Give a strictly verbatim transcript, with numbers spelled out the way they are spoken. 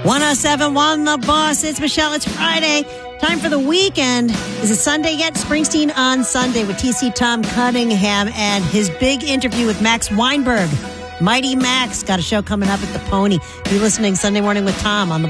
one oh seven one The Boss. It's Michelle. It's Friday. Time for the weekend. Is it Sunday yet? Springsteen on Sunday with T C Tom Cunningham and his big interview with Max Weinberg. Mighty Max got a show coming up at the Pony. You're listening Sunday Morning with Tom on The